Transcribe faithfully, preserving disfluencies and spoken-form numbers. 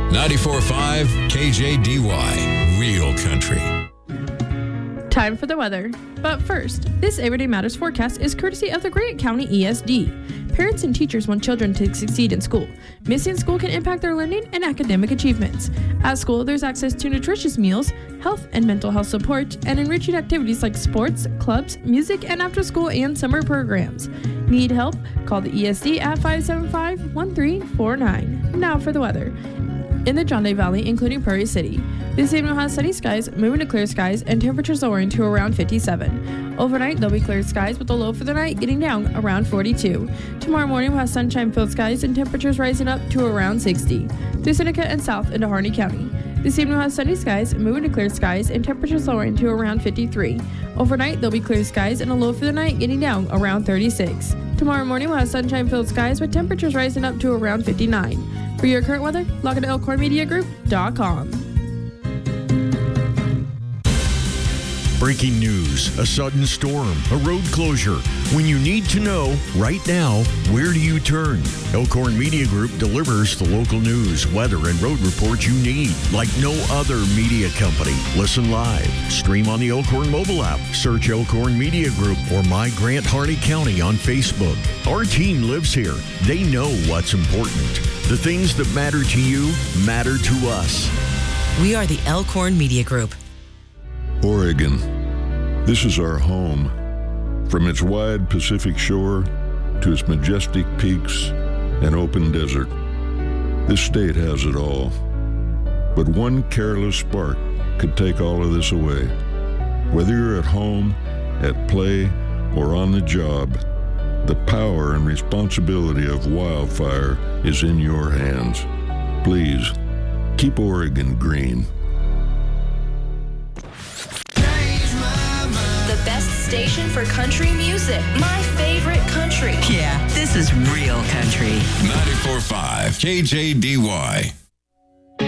ninety-four point five K J D Y, Real Country. Time for the weather. But first, this Everyday Matters forecast is courtesy of the Grant County E S D. Parents and teachers want children to succeed in school. Missing school can impact their learning and academic achievements. At school, there's access to nutritious meals, health and mental health support, and enriching activities like sports, clubs, music, and after-school and summer programs. Need help? Call the E S D at five seven five, one three four nine. Now for the weather. In the John Day Valley, including Prairie City, this evening will have sunny skies, moving to clear skies, and temperatures lowering to around fifty-seven. Overnight, there'll be clear skies, with the low for the night getting down around forty-two. Tomorrow morning, we'll have sunshine-filled skies and temperatures rising up to around sixty. Through Seneca and south into Harney County. This evening, we'll have sunny skies, moving to clear skies, and temperatures lowering to around fifty-three. Overnight, there'll be clear skies and a low for the night getting down around thirty-six. Tomorrow morning, we'll have sunshine-filled skies with temperatures rising up to around fifty-nine. For your current weather, log on to elkhorn media group dot com. Breaking news, a sudden storm, a road closure. When you need to know, right now, where do you turn? Elkhorn Media Group delivers the local news, weather, and road reports you need, like no other media company. Listen live, stream on the Elkhorn mobile app, search Elkhorn Media Group or My Grant Harney County on Facebook. Our team lives here. They know what's important. The things that matter to you matter to us. We are the Elkhorn Media Group. Oregon. This is our home. From its wide Pacific shore to its majestic peaks and open desert, this state has it all. But one careless spark could take all of this away. Whether you're at home, at play, or on the job, the power and responsibility of wildfire is in your hands. Please, keep Oregon green. The best station for country music. My favorite country. Yeah, this is real country. ninety-four point five K J D Y.